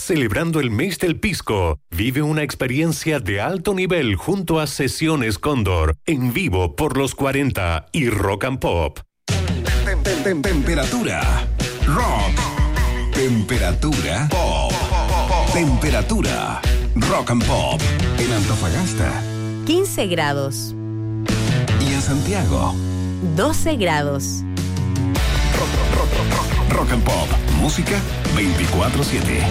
celebrando el mes del pisco. Vive una experiencia de alto nivel junto a Sesiones Cóndor, en vivo por los 40 y Rock and Pop. Temperatura rock. Temperatura pop. Temperatura rock and pop. En Antofagasta 15 grados. Y en Santiago 12 grados. Rock and Pop. Música 24/7.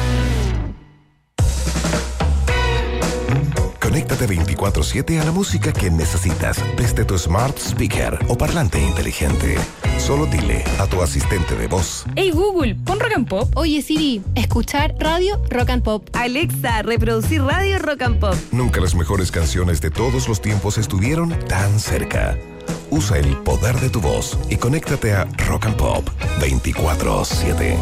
Conéctate 24/7 a la música que necesitas desde tu smart speaker o parlante inteligente. Solo dile a tu asistente de voz: Hey Google, pon Rock and Pop. Oye Siri, escuchar radio Rock and Pop. Alexa, reproducir radio Rock and Pop. Nunca las mejores canciones de todos los tiempos estuvieron tan cerca. Usa el poder de tu voz y conéctate a Rock and Pop 24/7.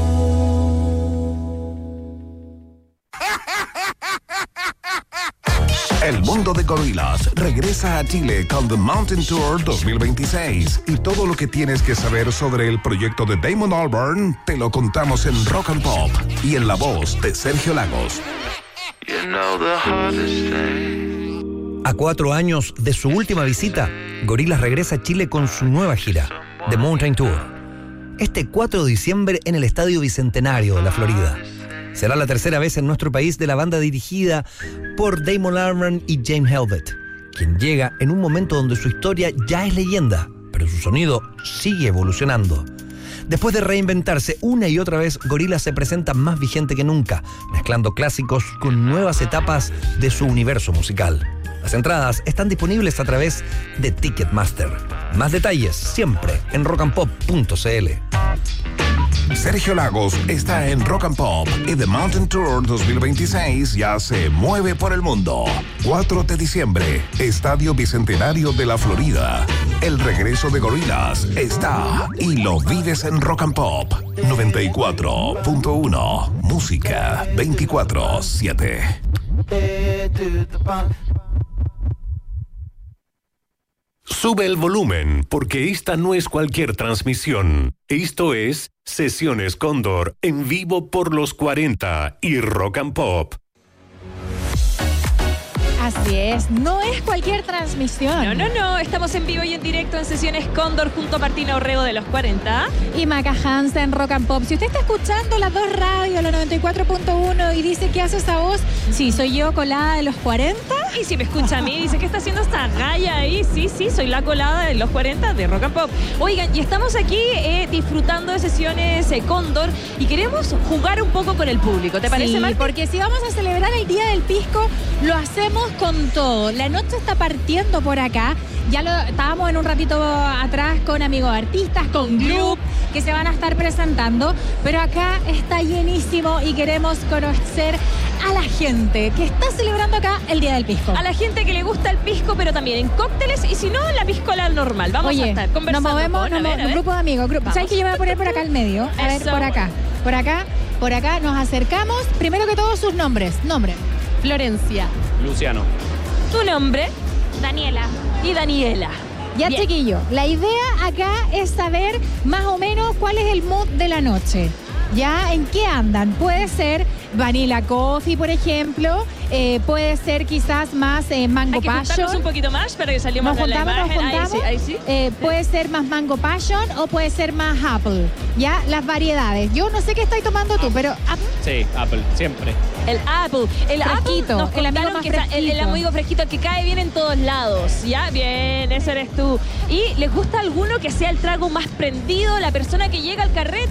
El mundo de Gorillaz regresa a Chile con The Mountain Tour 2026 y todo lo que tienes que saber sobre el proyecto de Damon Albarn te lo contamos en Rock and Pop y en la voz de Sergio Lagos. A 4 años de su última visita, Gorillaz regresa a Chile con su nueva gira, The Mountain Tour. Este 4 de diciembre en el Estadio Bicentenario de la Florida. Será la tercera vez en nuestro país de la banda dirigida por Damon Albarn y James Hetfield, quien llega en un momento donde su historia ya es leyenda, pero su sonido sigue evolucionando. Después de reinventarse una y otra vez, Gorillaz se presenta más vigente que nunca, mezclando clásicos con nuevas etapas de su universo musical. Las entradas están disponibles a través de Ticketmaster. Más detalles siempre en rockandpop.cl. Sergio Lagos está en Rock and Pop y The Mountain Tour 2026 ya se mueve por el mundo. 4 de diciembre, Estadio Bicentenario de la Florida. El regreso de Gorillaz está y lo vives en Rock and Pop 94.1. Música 24/7. Sube el volumen, porque esta no es cualquier transmisión. Esto es Sesiones Cóndor, en vivo por los 40 y Rock and Pop. Así es, no es cualquier transmisión. No, estamos en vivo y en directo en Sesiones Cóndor junto a Martina Orrego de los 40. Y Maca Hansen, Rock and Pop. Si usted está escuchando las dos radios, la 94.1, y dice, ¿qué hace esa voz? Sí, soy yo, colada de los 40. Y si me escucha a mí, dice, ¿qué está haciendo esta galla ahí? Sí, soy la colada de los 40 de Rock and Pop. Oigan, y estamos aquí disfrutando de Sesiones Cóndor y queremos jugar un poco con el público. ¿Te parece, Marti? Porque si vamos a celebrar el Día del Pisco, lo hacemos con todo. La noche está partiendo por acá. Ya estábamos en un ratito atrás con amigos artistas, con Gloop, que se van a estar presentando, pero acá está llenísimo y queremos conocer a la gente que está celebrando acá el Día del Pisco. A la gente que le gusta el pisco, pero también en cócteles, y si no, la piscola normal. Vamos a estar conversando. Nos movemos, un grupo de amigos. ¿Sabes que yo me voy a poner por acá al medio? A ver, por acá nos acercamos. Primero que todo, sus nombres. Nombre. Florencia. Luciano. ¿Tu nombre? Daniela. Y Daniela. Ya, bien. Chiquillo, la idea acá es saber más o menos cuál es el mood de la noche. ¿Ya? ¿En qué andan? Puede ser Vanilla Coffee, por ejemplo. Puede ser quizás más Mango Passion. Un poquito más para que saliéramos de la imagen. Ahí sí. Puede ser más Mango Passion o puede ser más Apple. ¿Ya? Las variedades. Yo no sé qué estáis tomando tú, pero... Sí, Apple, siempre. El Apple. El fresquito. Apple, el amigo más fresquito. El amigo fresquito que cae bien en todos lados. ¿Ya? Bien, ese eres tú. ¿Y les gusta alguno que sea el trago más prendido? La persona que llega al carrete